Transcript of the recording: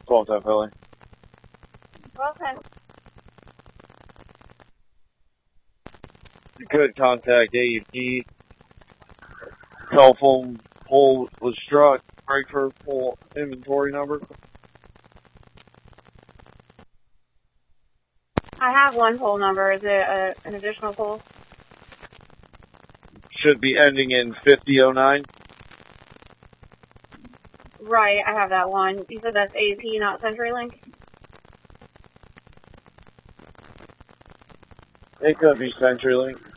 12-10 Philly. Okay. You could contact AEP. Telephone pole was struck. Frankfurt pole inventory number. I have one poll number. Is it an additional poll? Should be ending in 5009. Right, I have that one. You said that's AEP, not CenturyLink? It could be CenturyLink.